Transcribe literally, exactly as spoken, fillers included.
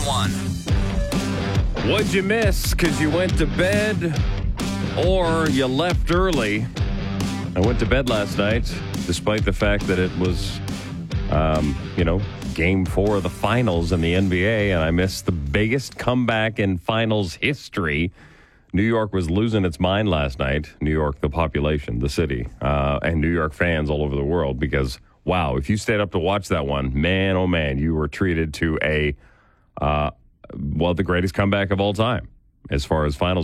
one. What'd you miss because you went to bed or you left early? I went to bed last night, despite the fact that it was, um, you know, game four of the finals in the N B A, and I missed the biggest comeback in finals history. New York was losing its mind last night. New York, the population, the city, uh, and New York fans all over the world because, wow, if you stayed up to watch that one, man, oh man, you were treated to a, uh, well, the greatest comeback of all time as far as finals